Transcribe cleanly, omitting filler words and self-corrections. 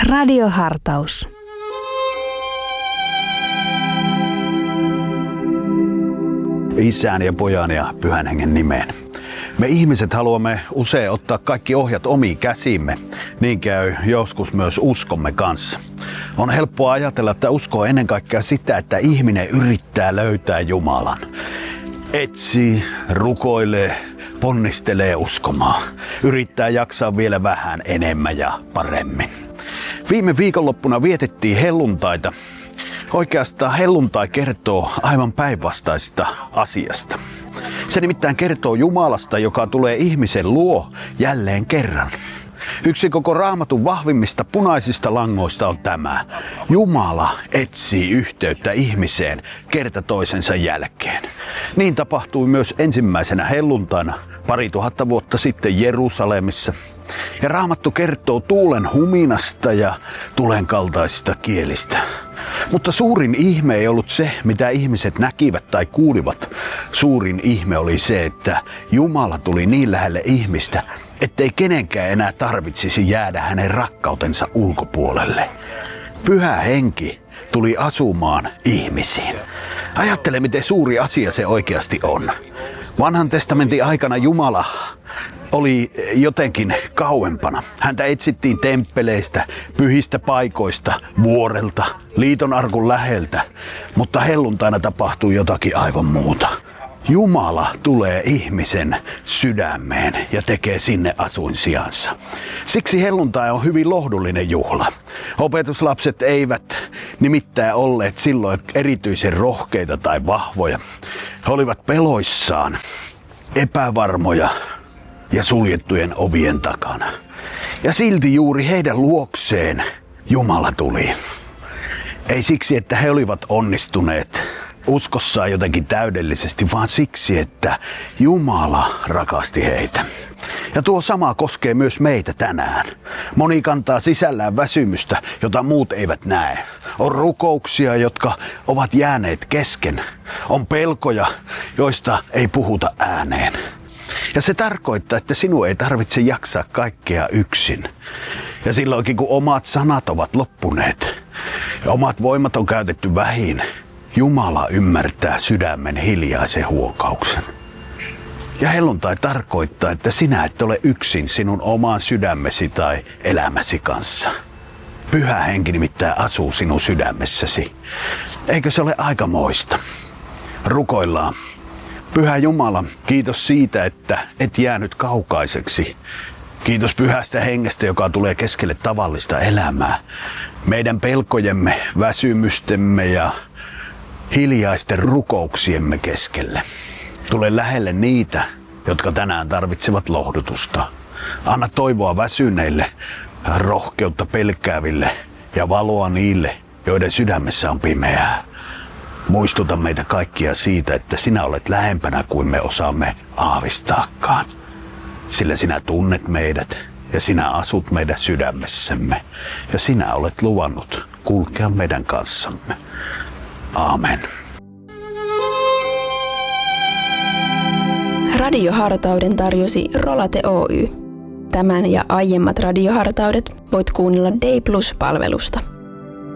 Radiohartaus. Isän ja pojan ja pyhän hengen nimeen. Me ihmiset haluamme usein ottaa kaikki ohjat omiin käsimme. Niin käy joskus myös uskomme kanssa. On helppoa ajatella, että usko on ennen kaikkea sitä, että ihminen yrittää löytää Jumalan. Etsii, rukoilee, ponnistelee uskomaan. Yrittää jaksaa vielä vähän enemmän ja paremmin. Viime viikonloppuna vietettiin helluntaita. Oikeastaan helluntai kertoo aivan päinvastaisesta asiasta. Se nimittäin kertoo Jumalasta, joka tulee ihmisen luo jälleen kerran. Yksi koko Raamatun vahvimmista punaisista langoista on tämä. Jumala etsii yhteyttä ihmiseen kerta toisensa jälkeen. Niin tapahtui myös ensimmäisenä helluntaina 2000 vuotta sitten Jerusalemissa. Ja Raamattu kertoo tuulen huminasta ja tulen kaltaisista kielistä. Mutta suurin ihme ei ollut se, mitä ihmiset näkivät tai kuulivat. Suurin ihme oli se, että Jumala tuli niin lähelle ihmistä, ettei kenenkään enää tarvitsisi jäädä hänen rakkautensa ulkopuolelle. Pyhä henki tuli asumaan ihmisiin. Ajattele, miten suuri asia se oikeasti on. Vanhan testamentin aikana Jumala oli jotenkin kauempana. Häntä etsittiin temppeleistä, pyhistä paikoista, vuorelta, liiton arkun läheltä, mutta helluntaina tapahtui jotakin aivan muuta. Jumala tulee ihmisen sydämeen ja tekee sinne asuinsijansa. Siksi helluntai on hyvin lohdullinen juhla. Opetuslapset eivät nimittäin olleet silloin erityisen rohkeita tai vahvoja. He olivat peloissaan, epävarmoja ja suljettujen ovien takana. Ja silti juuri heidän luokseen Jumala tuli. Ei siksi, että he olivat onnistuneet uskossaan jotenkin täydellisesti, vaan siksi, että Jumala rakasti heitä. Ja tuo sama koskee myös meitä tänään. Moni kantaa sisällään väsymystä, jota muut eivät näe. On rukouksia, jotka ovat jääneet kesken. On pelkoja, joista ei puhuta ääneen. Ja se tarkoittaa, että sinun ei tarvitse jaksaa kaikkea yksin. Ja silloinkin, kun omat sanat ovat loppuneet ja omat voimat on käytetty vähin, Jumala ymmärtää sydämen hiljaisen huokauksen. Ja helluntai tarkoittaa, että sinä et ole yksin sinun oman sydämesi tai elämäsi kanssa. Pyhä henki nimittäin asuu sinun sydämessäsi. Eikö se ole aikamoista? Rukoillaan. Pyhä Jumala, kiitos siitä, että et jäänyt kaukaiseksi. Kiitos pyhästä hengestä, joka tulee keskelle tavallista elämää. Meidän pelkojemme, väsymystemme ja hiljaisten rukouksiemme keskelle. Tule lähelle niitä, jotka tänään tarvitsevat lohdutusta. Anna toivoa väsyneille, rohkeutta pelkääville ja valoa niille, joiden sydämessä on pimeää. Muistuta meitä kaikkia siitä, että sinä olet lähempänä kuin me osaamme aavistaakaan. Sillä sinä tunnet meidät ja sinä asut meidän sydämessämme ja sinä olet luvannut kulkea meidän kanssamme. Aamen. Radiohartauden tarjosi Rolate Oy. Tämän ja aiemmat radiohartaudet voit kuunnella Day Plus-palvelusta.